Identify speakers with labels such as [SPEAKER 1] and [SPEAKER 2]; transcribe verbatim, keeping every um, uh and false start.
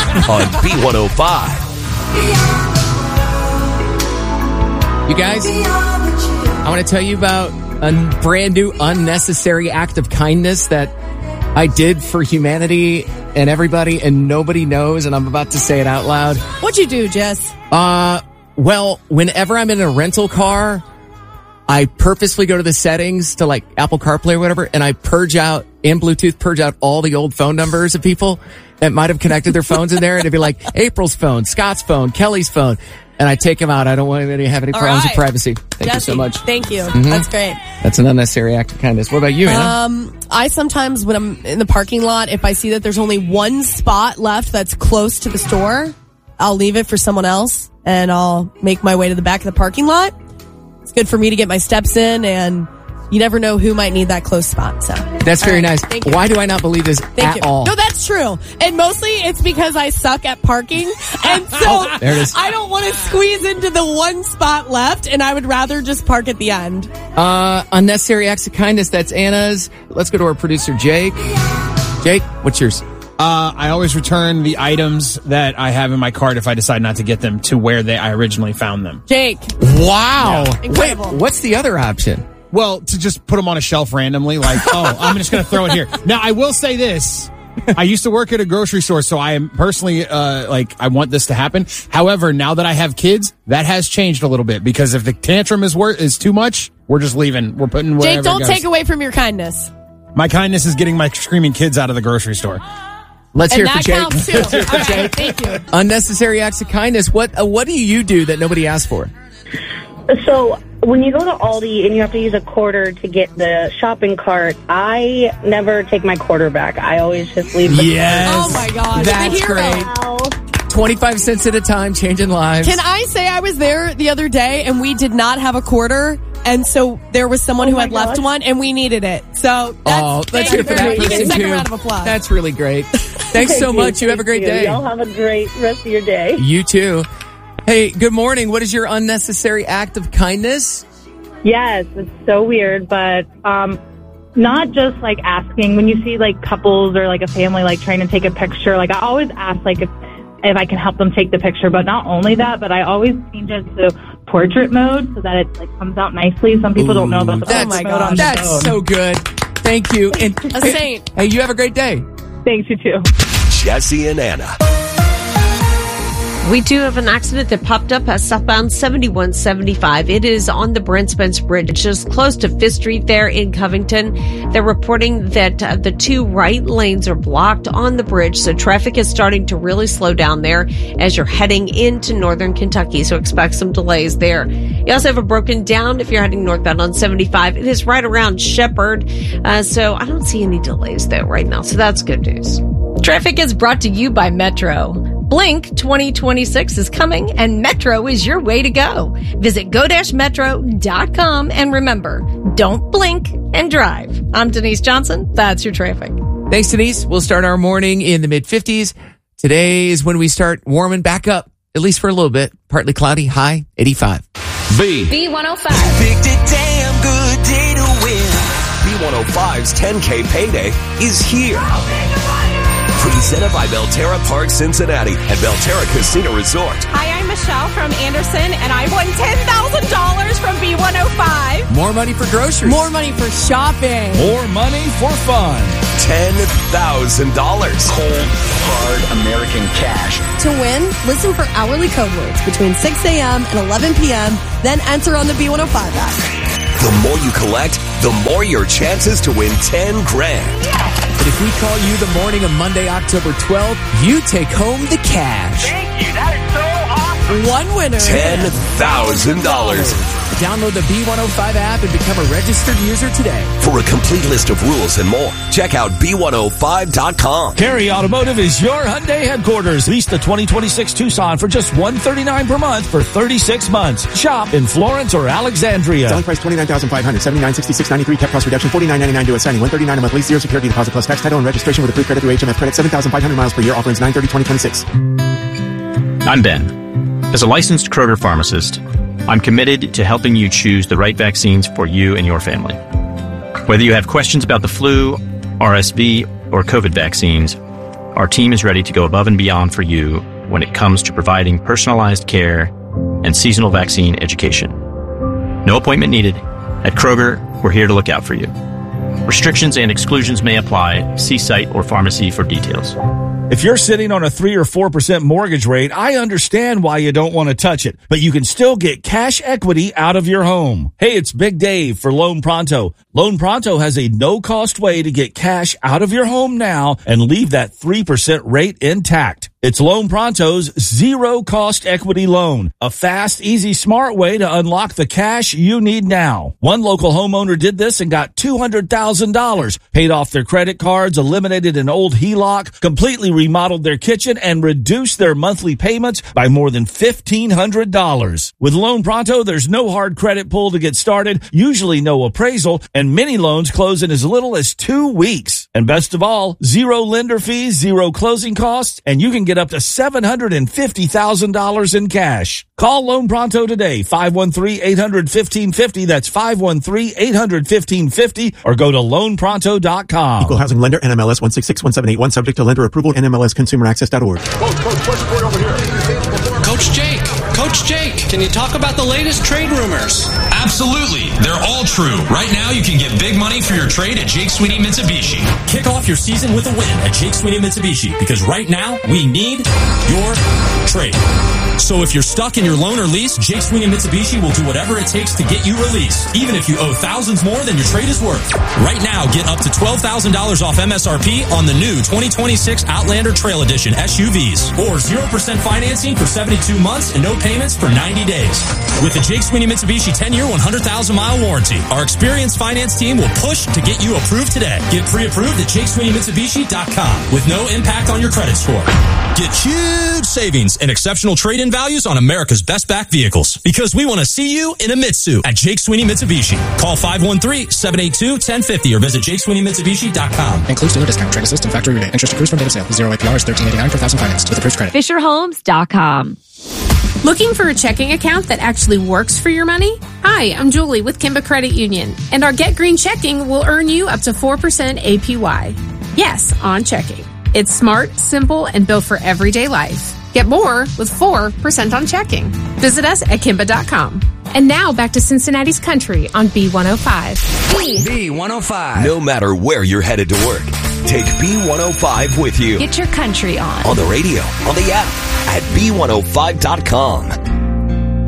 [SPEAKER 1] on B one oh five.
[SPEAKER 2] You guys, I want to tell you about a brand new unnecessary act of kindness that I did for humanity and everybody, and nobody knows, and I'm about to say it out loud.
[SPEAKER 3] What'd you do, Jess?
[SPEAKER 2] Uh, well, whenever I'm in a rental car, I purposely go to the settings to like Apple CarPlay or whatever, and I purge out, in Bluetooth, purge out all the old phone numbers of people that might have connected their phones in there, and it'd be like April's phone, Scott's phone, Kelly's phone. And I take them out. I don't want anybody to have any problems
[SPEAKER 3] right.
[SPEAKER 2] with privacy. Thank
[SPEAKER 3] Jesse,
[SPEAKER 2] you so much.
[SPEAKER 3] Thank you.
[SPEAKER 2] Mm-hmm.
[SPEAKER 3] That's great.
[SPEAKER 2] That's an unnecessary act of kindness. What about you, Anna?
[SPEAKER 3] Um, I sometimes, when I'm in the parking lot, if I see that there's only one spot left that's close to the store, I'll leave it for someone else, and I'll make my way to the back of the parking lot. It's good for me to get my steps in, and you never know who might need that close spot. So
[SPEAKER 2] that's very
[SPEAKER 3] right.
[SPEAKER 2] nice. Why do I not believe this
[SPEAKER 3] Thank
[SPEAKER 2] at
[SPEAKER 3] you.
[SPEAKER 2] all?
[SPEAKER 3] No, that's true. And mostly it's because I suck at parking. And so
[SPEAKER 2] Oh, there it is.
[SPEAKER 3] I don't want to squeeze into the one spot left, and I would rather just park at the end.
[SPEAKER 2] Uh, unnecessary acts of kindness. That's Anna's. Let's go to our producer, Jake. Jake, what's yours?
[SPEAKER 4] Uh, I always return the items that I have in my cart if I decide not to get them to where they I originally found them.
[SPEAKER 3] Jake.
[SPEAKER 2] Wow.
[SPEAKER 3] Yeah. Incredible.
[SPEAKER 2] Wait, what's the other option?
[SPEAKER 4] Well, to just put them on a shelf randomly, like, oh, I'm just going to throw it here. Now, I will say this. I used to work at a grocery store, so I am personally, uh, like, I want this to happen. However, now that I have kids, that has changed a little bit, because if the tantrum is wor- is too much, we're just leaving. We're putting wherever
[SPEAKER 3] Jake, don't
[SPEAKER 4] it goes.
[SPEAKER 3] take away from your kindness.
[SPEAKER 4] My kindness is getting my screaming kids out of the grocery store.
[SPEAKER 2] Let's
[SPEAKER 3] and
[SPEAKER 2] hear it for
[SPEAKER 3] that
[SPEAKER 2] Jake.
[SPEAKER 3] counts too. All right, thank you.
[SPEAKER 2] Unnecessary acts of kindness. What uh, what do you do that nobody asked for?
[SPEAKER 5] So when you go to Aldi and you have to use a quarter to get the shopping cart, I never take my quarter back. I always just leave the
[SPEAKER 2] Yes.
[SPEAKER 3] Oh my God.
[SPEAKER 2] That's
[SPEAKER 3] The hero.
[SPEAKER 2] great.
[SPEAKER 5] Wow.
[SPEAKER 2] twenty-five cents at a time, changing lives.
[SPEAKER 3] Can I say I was there the other day and we did not have a quarter, and so there was someone
[SPEAKER 5] Oh
[SPEAKER 3] who
[SPEAKER 5] my
[SPEAKER 3] had left
[SPEAKER 5] gosh.
[SPEAKER 3] one and we needed it. So that's,
[SPEAKER 2] Oh, let's
[SPEAKER 3] thank
[SPEAKER 2] hear
[SPEAKER 3] you
[SPEAKER 2] it for
[SPEAKER 3] very
[SPEAKER 2] that
[SPEAKER 3] much. You get a
[SPEAKER 2] person,
[SPEAKER 3] second
[SPEAKER 2] too.
[SPEAKER 3] round of applause.
[SPEAKER 2] That's really great. Thanks so
[SPEAKER 5] Thank
[SPEAKER 2] much. You have a
[SPEAKER 5] thank
[SPEAKER 2] great
[SPEAKER 5] you.
[SPEAKER 2] day.
[SPEAKER 5] Y'all have a great rest of your day.
[SPEAKER 2] You too. Hey, good morning. What is your unnecessary act of kindness?
[SPEAKER 6] Yes, it's so weird, but um, not just like asking when you see like couples or like a family like trying to take a picture. Like I always ask like if if I can help them take the picture, but not only that, but I always change it to portrait mode so that it like comes out nicely. Some people
[SPEAKER 2] Ooh,
[SPEAKER 6] don't know about the
[SPEAKER 2] that's,
[SPEAKER 6] portrait mode on the
[SPEAKER 2] That's
[SPEAKER 6] phone.
[SPEAKER 2] so good. Thank you. And
[SPEAKER 3] A saint.
[SPEAKER 2] Hey, you have a great day.
[SPEAKER 6] Thanks, you too.
[SPEAKER 1] Jesse and Anna.
[SPEAKER 7] We do have an accident that popped up at southbound seventy-one seventy-five. It is on the Brent Spence Bridge, just close to Fifth Street there in Covington. They're reporting that uh, the two right lanes are blocked on the bridge, so traffic is starting to really slow down there as you're heading into northern Kentucky, so expect some delays there. You also have a broken down if you're heading northbound on seventy-five. It is right around Shepherd, uh, so I don't see any delays there right now, so that's good news.
[SPEAKER 8] Traffic is brought to you by Metro. Blink twenty twenty-six is coming, and Metro is your way to go. Visit go dash metro dot com, and remember, don't blink and drive. I'm Denise Johnson. That's your traffic.
[SPEAKER 2] Thanks, Denise. We'll start our morning in the mid-fifties. Today is when we start warming back up, at least for a little bit. Partly cloudy, high eighty-five.
[SPEAKER 1] B.
[SPEAKER 9] B one oh five.
[SPEAKER 1] Picked a damn good day to win. B one oh five's ten K payday is here. Presented by Belterra Park Cincinnati and Belterra Casino Resort.
[SPEAKER 10] Hi, I'm Michelle from Anderson, and I won ten thousand dollars from B one oh five.
[SPEAKER 2] More money for groceries.
[SPEAKER 3] More money for shopping.
[SPEAKER 11] More money for fun.
[SPEAKER 1] ten thousand dollars.
[SPEAKER 12] Cold, hard American cash.
[SPEAKER 3] To win, listen for hourly code words between six a.m. and eleven p.m., then enter on the B one oh five app.
[SPEAKER 1] The more you collect, the more your chances to win ten grand.
[SPEAKER 2] But if we call you the morning of Monday, October twelfth, you take home the cash.
[SPEAKER 12] Thank you. That is so awesome.
[SPEAKER 3] One winner.
[SPEAKER 1] ten thousand dollars.
[SPEAKER 2] Download the B one oh five app and become a registered user today.
[SPEAKER 1] For a complete list of rules and more, check out B one oh five dot com.
[SPEAKER 11] Carey Automotive is your Hyundai headquarters. Lease the twenty twenty-six Tucson for just one hundred thirty-nine dollars per month for thirty-six months. Shop in Florence or Alexandria.
[SPEAKER 13] Selling price twenty-nine thousand five hundred dollars, seventy-nine sixty-six ninety-three, cap cost reduction forty-nine ninety-nine due at signing, one hundred thirty-nine a month lease, zero security deposit plus tax, title and registration with approved credit through H M F credit, seven thousand five hundred miles per year, offerings nine thirty twenty twenty-six.
[SPEAKER 14] I'm Ben. As a licensed Kroger pharmacist, I'm committed to helping you choose the right vaccines for you and your family. Whether you have questions about the flu, R S V, or COVID vaccines, our team is ready to go above and beyond for you when it comes to providing personalized care and seasonal vaccine education. No appointment needed. At Kroger, we're here to look out for you. Restrictions and exclusions may apply. See site or pharmacy for details.
[SPEAKER 11] If you're sitting on a three or four percent mortgage rate, I understand why you don't want to touch it, but you can still get cash equity out of your home. Hey, it's Big Dave for Loan Pronto. Loan Pronto has a no-cost way to get cash out of your home now and leave that three percent rate intact. It's Loan Pronto's zero-cost equity loan, a fast, easy, smart way to unlock the cash you need now. One local homeowner did this and got two hundred thousand dollars, paid off their credit cards, eliminated an old H E L O C, completely remodeled their kitchen, and reduced their monthly payments by more than fifteen hundred dollars. With Loan Pronto, there's no hard credit pull to get started, usually no appraisal, and many loans close in as little as two weeks. And best of all, zero lender fees, zero closing costs, and you can get up to seven hundred fifty thousand dollars in cash. Call Loan Pronto today, five one three, eight hundred, fifteen fifty. That's five one three, eight hundred, fifteen fifty, or go to loan pronto dot com.
[SPEAKER 13] Equal Housing Lender, N M L S one six six one seven eight one, subject to lender approval, N M L S consumer access dot org.
[SPEAKER 9] Coach, Coach, what's going over here? Coach Jake, Coach Jake, can you talk about the latest trade rumors?
[SPEAKER 15] Absolutely. They're all true. Right now, you can get big money for your trade at Jake Sweeney Mitsubishi.
[SPEAKER 16] Kick off your season with a win at Jake Sweeney Mitsubishi, because right now, we need your trade. So if you're stuck in your loan or lease, Jake Sweeney Mitsubishi will do whatever it takes to get you released, even if you owe thousands more than your trade is worth. Right now, get up to twelve thousand dollars off M S R P on the new twenty twenty-six Outlander Trail Edition S U Vs, or zero percent financing for seventy-two months and no payments for ninety days. With the Jake Sweeney Mitsubishi ten-year, one hundred thousand mile warranty, our experienced finance team will push to get you approved today. Get pre-approved at jake sweeney mitsubishi dot com with no impact on your credit score. Get huge savings and exceptional trade-in values on America's best back vehicles, because we want to see you in a Mitsu at Jake Sweeney Mitsubishi. Call five one three, seven eight two, one zero five zero or visit jake sweeney mitsubishi dot com.
[SPEAKER 17] Includes dealer discount, trade assist, and factory rebate. Interest accrues from date of sale. Zero A P R is thirteen eighty-nine per thousand financed with approved credit.
[SPEAKER 18] fisher homes dot com. Looking for a checking account that actually works for your money? Hi, I'm Julie with Kimba Credit Union, and our Get Green checking will earn you up to four percent A P Y. Yes, on checking. It's smart, simple, and built for everyday life. Get more with four percent on checking. Visit us at kimba dot com. And now back to Cincinnati's Country on B one oh five.
[SPEAKER 1] B one oh five. No matter where you're headed to work, take B one oh five with you.
[SPEAKER 18] Get your country on.
[SPEAKER 1] On the radio, on the app, at B one oh five dot com.